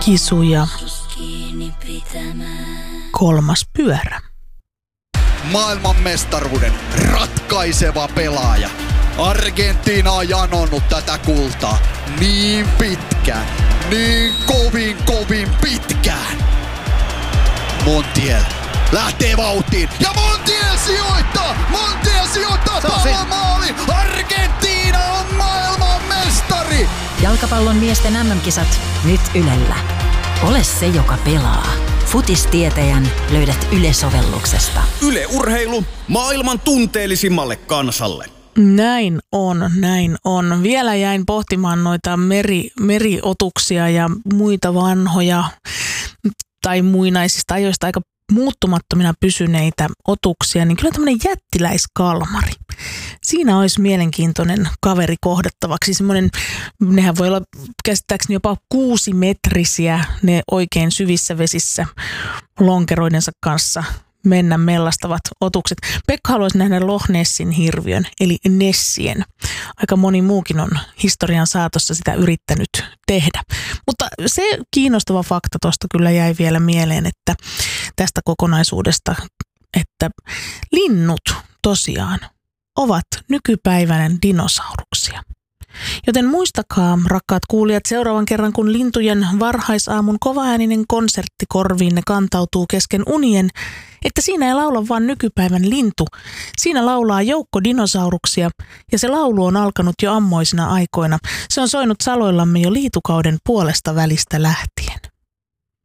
Kisuja. Kolmas pyörä. Maailmanmestaruuden ratkaiseva pelaaja. Argentiina on janonnut tätä kultaa niin pitkään, niin kovin pitkään. Montiel lähtee vauhtiin ja Montiel sijoittaa pallon maaliin. Argentiina on maailmanmestari. Jalkapallon miesten MM-kisat nyt Ylellä. Ole se, joka pelaa. Futistietäjän löydät Yle-sovelluksesta. Yle Urheilu maailman tunteellisimmalle kansalle. Näin on. Vielä jäin pohtimaan noita meriotuksia ja muita vanhoja tai muinaisista ajoista aika muuttumattomina pysyneitä otuksia, niin kyllä tämmöinen jättiläiskalmari. Siinä olisi mielenkiintoinen kaveri kohdattavaksi. Semmoinen, nehän voi olla käsittääkseni jopa 6-metrisiä, ne oikein syvissä vesissä lonkeroidensa kanssa mennä mellastavat otukset. Pekka haluaisi nähdä Loch Nessin hirviön, eli Nessien. Aika moni muukin on historian saatossa sitä yrittänyt tehdä. Mutta se kiinnostava fakta tuosta kyllä jäi vielä mieleen, että tästä kokonaisuudesta, että linnut tosiaan ovat nykypäiväinen dinosauruksia. Joten muistakaa, rakkaat kuulijat, seuraavan kerran, kun lintujen varhaisaamun kovaääninen konsertti korviinne kantautuu kesken unien, että siinä ei laula vain nykypäivän lintu. Siinä laulaa joukko dinosauruksia, ja se laulu on alkanut jo ammoisina aikoina. Se on soinut saloillamme jo liitukauden puolesta välistä lähtien.